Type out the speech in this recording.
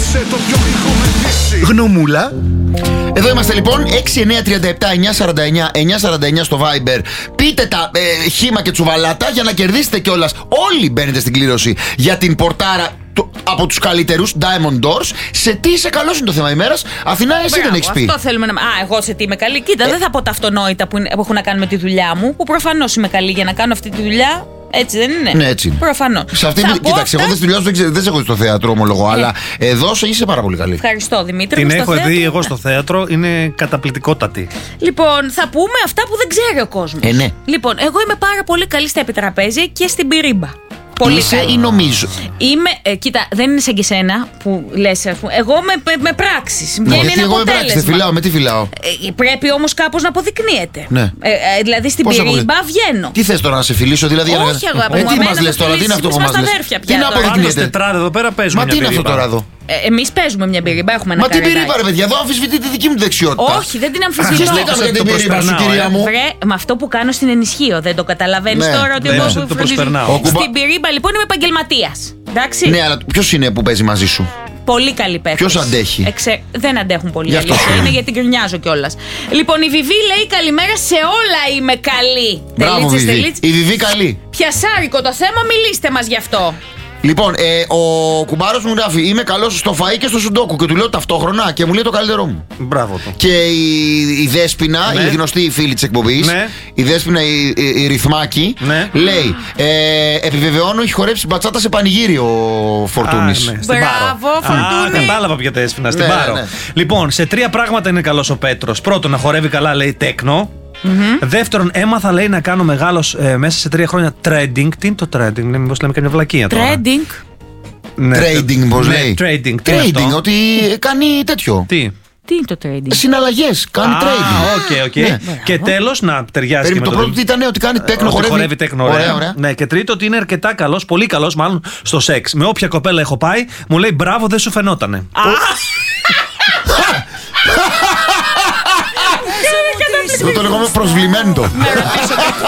Γνωμούλα. Εδώ είμαστε λοιπόν, 6937-949-949 στο Viber. Πείτε τα χήμα και τσουβαλάτα για να κερδίσετε κιόλας. Όλοι μπαίνετε στην κλήρωση για την πορτάρα από τους καλύτερους Diamond Doors. Σε τι είσαι καλός είναι το θέμα ημέρας. Αθηνά, εσύ Μπράβο, δεν έχεις πει. Αυτό θέλουμε να. Εγώ σε τι είμαι καλή. Κοίτα, δεν θα πω τα αυτονόητα που έχουν να κάνουν με τη δουλειά μου. Που προφανώς είμαι καλή για να κάνω αυτή τη δουλειά. Έτσι δεν είναι? Ναι, έτσι είναι. Προφανώς. Κοίταξε, εγώ δεν στη δουλειά σου δεν σε έχω δει στο θέατρο, ομολογώ, αλλά εδώ είσαι πάρα πολύ καλή. Ευχαριστώ, Δημήτρη. Την έχω δει εγώ στο θέατρο, είναι καταπληκτικότατη. Λοιπόν, θα πούμε αυτά που δεν ξέρει ο κόσμος. Ναι. Λοιπόν, εγώ είμαι πάρα πολύ καλή στα επιτραπέζια και στην πυρίμπα. Πολύ Είσαι καλή. ή νομίζω? Είμαι, κοίτα, δεν είναι σαν και σένα που λες, εγώ με πράξεις. Γιατί εγώ με πράξεις, δεν φυλάω, με τι φυλάω? Πρέπει όμως κάπως να αποδεικνύεται. Ναι. Δηλαδή στην Πώς πυρίμπα βγαίνω. Τι θες τώρα, να σε φιλήσω, δηλαδή? Όχι, τι μας λες τώρα, τι είναι αυτό που μας λες? Τι να Πάνω αποδεικνύεται? τετράδε εδώ πέρα παίζουμε. Μα τι είναι αυτό τώρα εδώ? Εμείς παίζουμε μια πυρίμπα, έχουμε ένα Μα τι καρεδάκι. πυρίμπα ρε παιδιά, εδώ αμφισβητεί τη δική μου δεξιότητα. Όχι, δεν την Ποιος αμφισβητώ. λέει για την πυρίμπα σου, κυρία μου? Βρε, με αυτό που κάνω στην ενισχύω, δεν το καταλαβαίνεις Ναι, τώρα ότι ναι, εγώ το που προσπερνάω. Στην πυρίμπα λοιπόν είμαι επαγγελματίας. Εντάξει. Ναι, αλλά ποιος είναι που παίζει μαζί σου? Πολύ καλή παίκτης. Ποιος αντέχει? Δεν αντέχουν πολύ. Γι' αυτό αλήθεια σου είναι λέω. γιατί γκρινιάζω κιόλας. Λοιπόν, η Βιβί λέει καλημέρα σε όλα είμαι καλή. Μπράβο, Τελίτσες, Βιβί. τελίτσες. Η Βιβί καλή. Πιασάρικο το θέμα, μιλήστε μας γι' αυτό. Λοιπόν, ο κουμπάρος μου γράφει: είμαι καλός στο φαΐ και στο σουντόκου. Και του λέω ταυτόχρονα και μου λέει το καλύτερό μου. Μπράβο του. Και η Δέσποινα, Ναι. η γνωστή φίλη της εκπομπής, Ναι. η Δέσποινα η Ρυθμάκη, Ναι. λέει: επιβεβαιώνω, έχει χορέψει μπατσάτα σε πανηγύρι ο Φορτούνης. Ναι, στην Μπράβο, Πάρο. Φορτούνη. Κατάλαβα ποια τα έσφυνα, στην Ναι, Πάρο. ναι. Λοιπόν, σε 3 πράγματα είναι καλός ο Πέτρος. Πρώτον, να χορεύει καλά, λέει τέκνο. Δεύτερον, έμαθα, λέει, να κάνω μεγάλος μέσα σε 3 χρόνια trading. Τι είναι το trading, μήπως λέμε καμιά βλακεία τώρα? Τρέντινγκ. Ναι, Trading, πώς ναι, λέει. Trading, τι είναι Trading, αυτό? ότι κάνει τέτοιο. Τι? Τι είναι το trading? Συναλλαγές, κάνει trading. Οκ. Ναι. Και τέλος, να ταιριάζει και με Το πρώτο τι ήταν, ότι κάνει τέκνο, ότι χορεύει. τέκνο, ωραία. Ναι, και τρίτο, ότι είναι αρκετά καλός, πολύ καλός μάλλον, στο σεξ. Με όποια κοπέλα έχω πάει, μου λέει μπράβο, δεν σου φαινότανε. Αυτό το λεγόμενο προσβλημέντο. Να ρωτήσω κάτι.